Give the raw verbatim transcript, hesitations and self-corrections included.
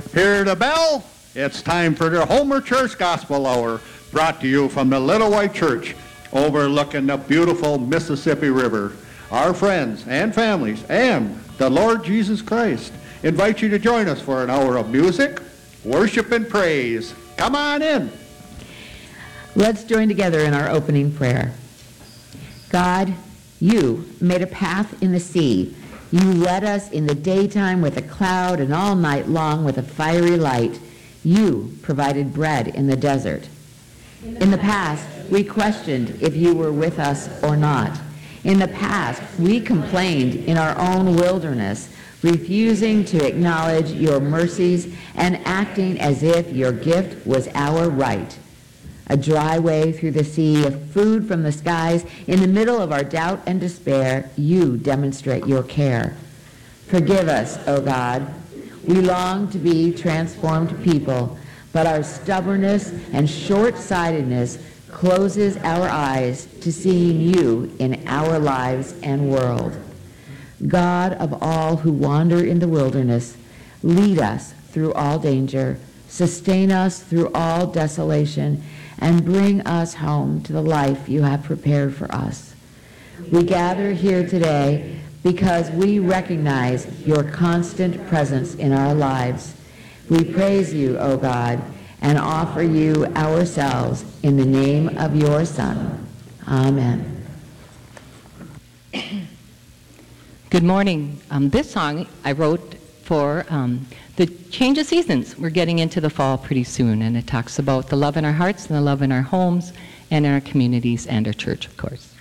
Hear the bell? It's time for the Homer Church Gospel Hour, brought to you from the Little White Church, overlooking the beautiful Mississippi River. Our friends and families and the Lord Jesus Christ invite you to join us for an hour of music, worship, and praise. Come on in. Let's join together in our opening prayer. God, you made a path in the sea. You led us in the daytime with a cloud and all night long with a fiery light. You provided bread in the desert. In the past, we questioned if you were with us or not. In the past, we complained in our own wilderness, refusing to acknowledge your mercies and acting as if your gift was our right. A dry way through the sea, of food from the skies, in the middle of our doubt and despair, you demonstrate your care. Forgive us, O God. We long to be transformed people, but our stubbornness and short-sightedness closes our eyes to seeing you in our lives and world. God of all who wander in the wilderness, lead us through all danger, sustain us through all desolation, and bring us home to the life you have prepared for us. We gather here today because we recognize your constant presence in our lives. We praise you, O God, and offer you ourselves in the name of your Son. Amen. Good morning. Um, this song I wrote for um, the change of seasons. We're getting into the fall pretty soon, and it talks about the love in our hearts and the love in our homes and in our communities and our church, of course.